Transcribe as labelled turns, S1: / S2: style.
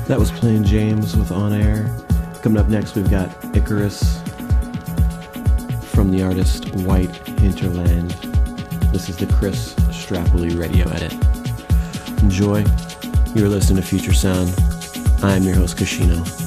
S1: That was Plain James with On Air. Coming up next, we've got Icarus from the artist White Hinterland. This is the Chris Strapoli radio edit. Enjoy. You're listening to Future Sound. I'm your host, Kashino.